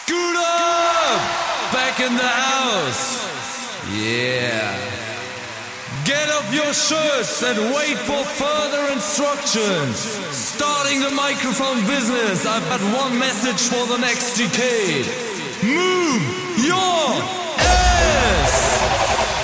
Scoot up! Back in the house. Yeah. Get up your shirts and wait for further instructions. Starting the microphone business, I've got one message for the next decade. Move your ass!